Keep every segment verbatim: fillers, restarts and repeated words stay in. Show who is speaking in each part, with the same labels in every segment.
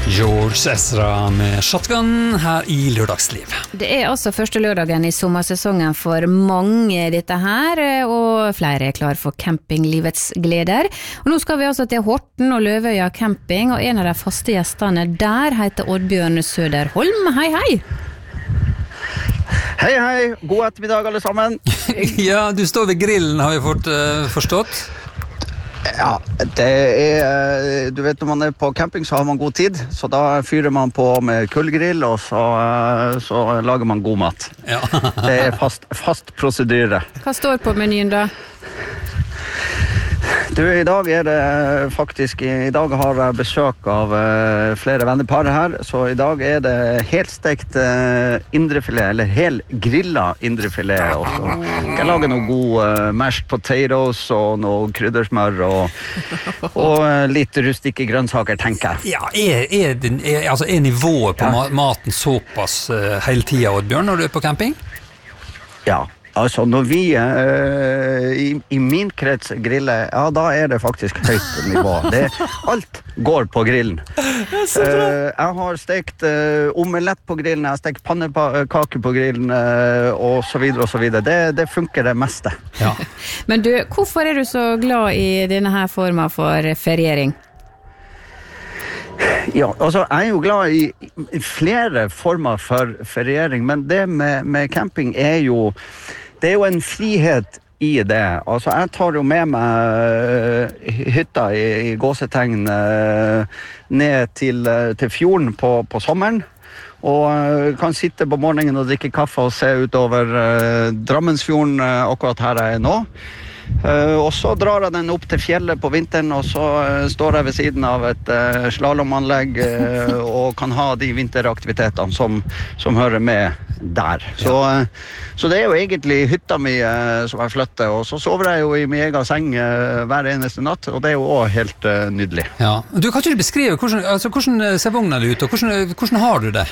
Speaker 1: George Ezra med Shotgun her i Lørdagsliv.
Speaker 2: Det er altså første lørdagen i sommersesongen for mange dette her, og flere er klar for campinglivets gleder. Og nå skal vi altså til Horten og Løvøya camping, og en av de faste gjestene der heter Oddbjørn Søderholm. Hei, hei!
Speaker 3: Hei, hei! God ettermiddag alle sammen!
Speaker 1: Ja, du står ved grillen, har vi fått uh, forstått.
Speaker 3: Ja, det er, du vet når man er på camping så har man god tid, så da fyrer man på med kullgrill, og så, så lager man god mat.
Speaker 1: Ja.
Speaker 3: Det er fast, fast prosedyre.
Speaker 2: Hva står på menyen da?
Speaker 3: Du, i dag er det faktisk, i dag har jeg besøk av uh, flere vennepar her, så i dag er det helstekt uh, indrefilet, eller hel grilla indrefilet også. Jeg lager noe god uh, mashed potatoes og noe kryddersmør og, og uh, litt rustikke grønnsaker, tenker jeg.
Speaker 1: Ja, er, er, den, er, altså, er nivået på ja. maten såpass uh, hele tiden, Oddbjørn, når du er på camping?
Speaker 3: Ja. Altså, når vi uh, i, i min krets griller, ja, da er det faktisk høyt nivå. Det, alt går på grillen. Uh, jeg har stekt uh, omelett på grillen, jeg har stekt pannekake på grillen, uh, og så videre, og så videre. Det, det funker det meste.
Speaker 1: Ja.
Speaker 2: Men du, hvorfor er du så glad i denne her formen for feriering?
Speaker 3: Ja, altså jeg er jo glad i flere former for feriering, men det med, med camping er jo, det er jo en frihet i det. Altså jeg tar jo med meg hytta i, i gåsetegn ned til, til fjorden på, på sommeren, og kan sitte på morgenen og drikke kaffe og se utover Drammensfjorden akkurat her jeg er nå. Uh, og så drar jeg den opp til fjellet på vinteren, og så uh, står jeg ved siden av et uh, slalomanlegg uh, og kan ha de vinteraktivitetene som, som hører med der. Så, uh, så det er jo egentlig hytta mi uh, som jeg flytter, og så sover jeg jo i min egen seng uh, hver eneste natt, og det er jo også helt uh, nydelig.
Speaker 1: Ja. Du, kan ikke du beskrive hvordan, altså, hvordan ser vognen ut, og hvordan, hvordan har du det?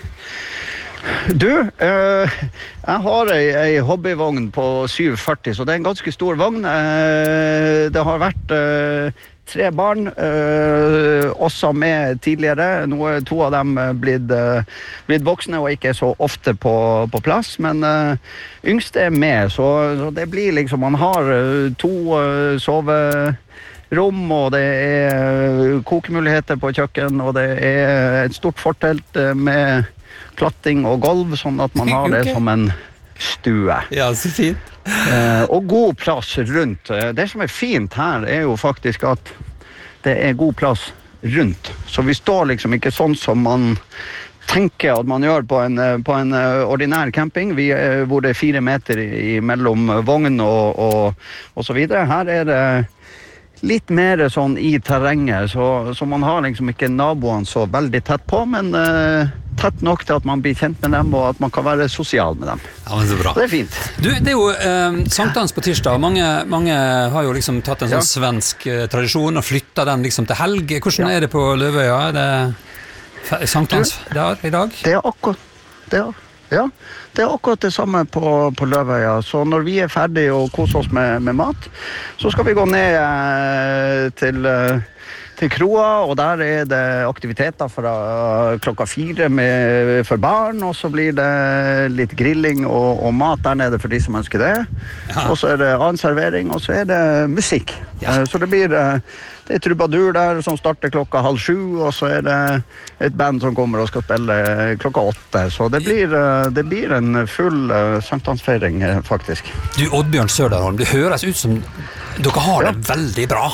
Speaker 3: Du, øh, jeg har ei, ei hobbyvogn på syv førti, så det er en ganske stor vogn. Eh, det har vært øh, tre barn, øh, også med tidligere. Nå er to av dem blitt, øh, blitt voksne og ikke så ofte på, på plass, men øh, yngste er med, så, så det blir liksom, man har øh, to øh, sove... rom, og det er kokemuligheter på kjøkken, og det er et stort fortelt med klatting og gulv, sånn at man har det okay. som en stue.
Speaker 1: Ja, så fint.
Speaker 3: Eh, og god plass rundt. Det som er fint her er jo faktisk at det er god plass rundt. Så vi står liksom ikke sånn som man tenker at man gjør på en, på en ordinær camping, vi, hvor det er fire meter i, mellom vogn og, og, og så videre. Her er det litt mer sånn i terrenget, så, så man har liksom ikke naboene så veldig tett på, men uh, tett nok til at man blir kjent med dem, og at man kan være sosial med dem.
Speaker 1: Ja, men så bra.
Speaker 3: Det er fint.
Speaker 1: Du, det er jo eh, sankthans på tirsdag. Mange, mange har jo liksom tatt en sånn ja. svensk eh, tradisjon og flyttet den liksom til helg. Hvordan ja. er det på Løvøya? Er det sankthans der i dag?
Speaker 3: Det er akkurat det er Ja, det er akkurat det samme på, på Løvøya. Så når vi er ferdige og koser oss med, med mat, så skal vi gå ned eh, til, eh, til kroa, og der er det aktiviteter fra klokka fire med, for barn, og så blir det litt grilling og, og mat der nede for de som ønsker det. Ja. Og så er det annen servering, og så er det musikk. Ja. Eh, så det blir... Eh, Det er trubadur der som starter klokka halv sju, og så er det et band som kommer og skal spille klokka åtte. Så det blir, det blir en full uh, sankthansfeiring, faktisk.
Speaker 1: Du, Oddbjørn Søderholm, det høres ut som dere har det ja. veldig bra.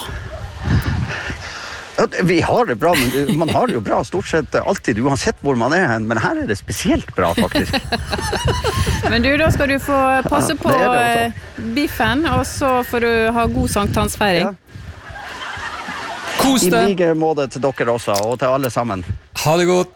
Speaker 3: Ja, vi har det bra, men man har det jo bra stort sett alltid, uansett hvor man er hen. Men her er det spesielt bra, faktisk.
Speaker 2: Men du, da skal du få passe på ja, det det biffen, og så får du ha god sankthansfeiring. Ja.
Speaker 1: Kos
Speaker 3: I
Speaker 1: deg.
Speaker 3: like måte til dere også, og til alle sammen.
Speaker 1: Ha det godt.